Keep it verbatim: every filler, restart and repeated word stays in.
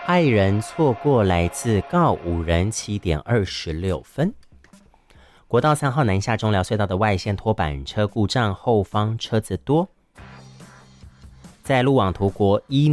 爱人错过来自告五人七点二十六分。国道三号南下中寮隧道的外线拖板车故障，后方车子多。在路网图国一